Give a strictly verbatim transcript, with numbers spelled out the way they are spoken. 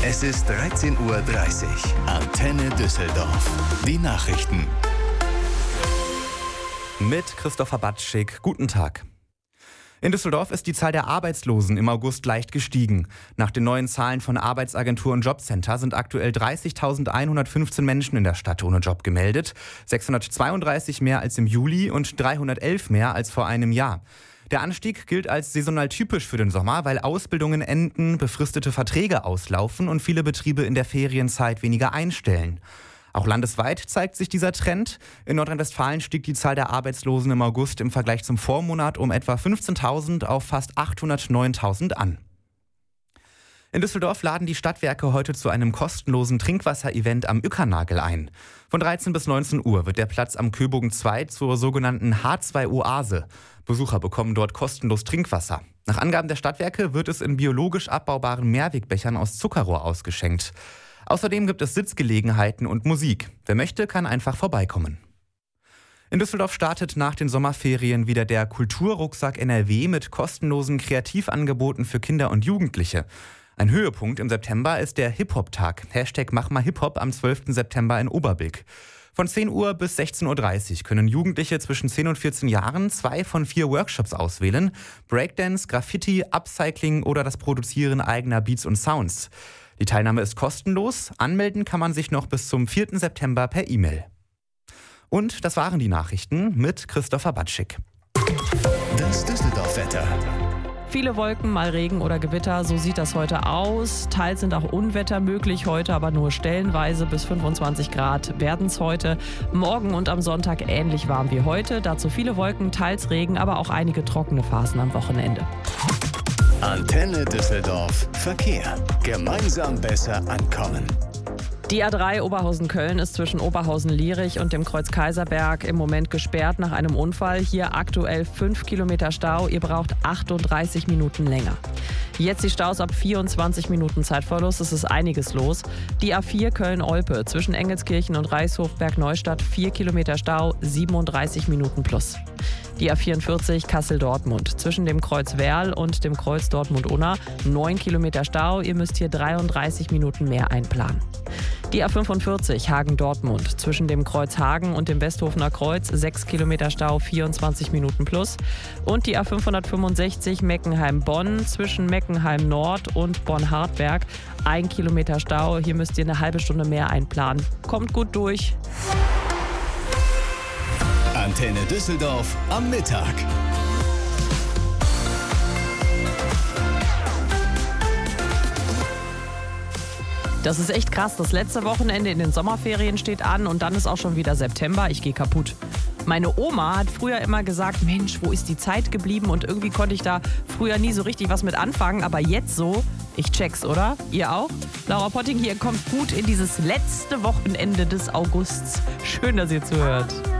Es ist dreizehn Uhr dreißig. Antenne Düsseldorf. Die Nachrichten. Mit Christopher Batschik. Guten Tag. In Düsseldorf ist die Zahl der Arbeitslosen im August leicht gestiegen. Nach den neuen Zahlen von Arbeitsagentur und Jobcenter sind aktuell dreißigtausendeinhundertfünfzehn Menschen in der Stadt ohne Job gemeldet. sechshundertzweiunddreißig mehr als im Juli und dreihundertelf mehr als vor einem Jahr. Der Anstieg gilt als saisonal typisch für den Sommer, weil Ausbildungen enden, befristete Verträge auslaufen und viele Betriebe in der Ferienzeit weniger einstellen. Auch landesweit zeigt sich dieser Trend. In Nordrhein-Westfalen stieg die Zahl der Arbeitslosen im August im Vergleich zum Vormonat um etwa fünfzehntausend auf fast achthundertneuntausend an. In Düsseldorf laden die Stadtwerke heute zu einem kostenlosen Trinkwasser-Event am Uckernagel ein. Von dreizehn bis neunzehn Uhr wird der Platz am Köbogen zwei zur sogenannten H zwei Oase. Besucher bekommen dort kostenlos Trinkwasser. Nach Angaben der Stadtwerke wird es in biologisch abbaubaren Mehrwegbechern aus Zuckerrohr ausgeschenkt. Außerdem gibt es Sitzgelegenheiten und Musik. Wer möchte, kann einfach vorbeikommen. In Düsseldorf startet nach den Sommerferien wieder der Kulturrucksack N R W mit kostenlosen Kreativangeboten für Kinder und Jugendliche. Ein Höhepunkt im September ist der Hip-Hop-Tag. Hashtag Mach mal Hip-Hop am zwölften September in Oberbilk. Von zehn Uhr bis sechzehn Uhr dreißig können Jugendliche zwischen zehn und vierzehn Jahren zwei von vier Workshops auswählen. Breakdance, Graffiti, Upcycling oder das Produzieren eigener Beats und Sounds. Die Teilnahme ist kostenlos. Anmelden kann man sich noch bis zum vierten September per E-Mail. Und das waren die Nachrichten mit Christopher Batschik. Das Düsseldorf-Wetter. Viele Wolken, mal Regen oder Gewitter, so sieht das heute aus. Teils sind auch Unwetter möglich heute, aber nur stellenweise. Bis fünfundzwanzig Grad werden es heute. Morgen und am Sonntag ähnlich warm wie heute. Dazu viele Wolken, teils Regen, aber auch einige trockene Phasen am Wochenende. Antenne Düsseldorf. Verkehr. Gemeinsam besser ankommen. Die A drei Oberhausen-Köln ist zwischen Oberhausen-Lierich und dem Kreuz Kaiserberg im Moment gesperrt nach einem Unfall. Hier aktuell fünf Kilometer Stau. Ihr braucht achtunddreißig Minuten länger. Jetzt die Staus ab vierundzwanzig Minuten Zeitverlust. Es ist einiges los. Die A vier Köln-Olpe zwischen Engelskirchen und Reichshof-Bergneustadt vier Kilometer Stau, siebenunddreißig Minuten plus. Die A vierundvierzig Kassel-Dortmund zwischen dem Kreuz Werl und dem Kreuz Dortmund-Unna neun Kilometer Stau. Ihr müsst hier dreiunddreißig Minuten mehr einplanen. Die A fünfundvierzig Hagen-Dortmund zwischen dem Kreuz Hagen und dem Westhofener Kreuz sechs Kilometer Stau, vierundzwanzig Minuten plus. Und die A fünfhundertfünfundsechzig Meckenheim-Bonn zwischen Meckenheim-Nord und Bonn-Hartberg ein Kilometer Stau. Hier müsst ihr eine halbe Stunde mehr einplanen. Kommt gut durch. Antenne Düsseldorf am Mittag. Das ist echt krass. Das letzte Wochenende in den Sommerferien steht an und dann ist auch schon wieder September. Ich gehe kaputt. Meine Oma hat früher immer gesagt, Mensch, wo ist die Zeit geblieben? Und irgendwie konnte ich da früher nie so richtig was mit anfangen. Aber jetzt so, ich check's, oder? Ihr auch? Laura Potting hier, kommt gut in dieses letzte Wochenende des Augusts. Schön, dass ihr zuhört.